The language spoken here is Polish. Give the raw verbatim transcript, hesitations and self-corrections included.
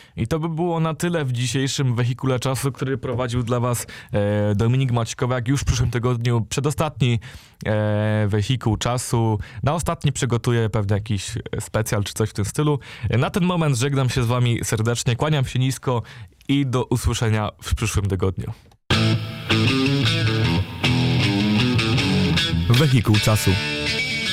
I to by było na tyle w dzisiejszym Wehikule Czasu, który prowadził dla was e, Dominik Maćkowiak. Już w przyszłym tygodniu przedostatni e, Wehikuł Czasu. Na ostatni przygotuję pewnie jakiś specjal czy coś w tym stylu. Na ten moment żegnam się z wami serdecznie, kłaniam się nisko i do usłyszenia w przyszłym tygodniu. Wehikuł Czasu.